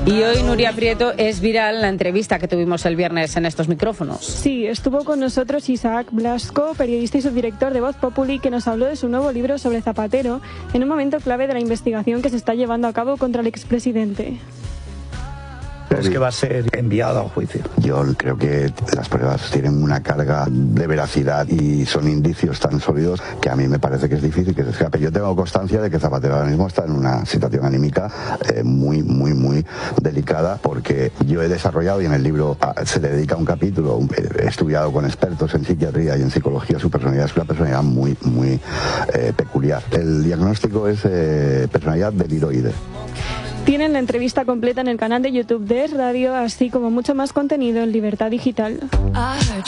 Y hoy Nuria Prieto es viral la entrevista que tuvimos el viernes en estos micrófonos. Sí, estuvo con nosotros Isaac Blasco, periodista y subdirector de Voz Populi, que nos habló de su nuevo libro sobre Zapatero, en un momento clave de la investigación que se está llevando a cabo contra el expresidente. ¿Crees que va a ser enviado a juicio? Yo creo que las pruebas tienen una carga de veracidad y son indicios tan sólidos que a mí me parece que es difícil que se escape. Yo tengo constancia de que Zapatero ahora mismo está en una situación anímica muy delicada, porque yo he desarrollado, y en el libro se le dedica un capítulo, he estudiado con expertos en psiquiatría y en psicología su personalidad. Es una personalidad muy peculiar. El diagnóstico es personalidad deliroide. Tienen la entrevista completa en el canal de YouTube de Es Radio, así como mucho más contenido en Libertad Digital.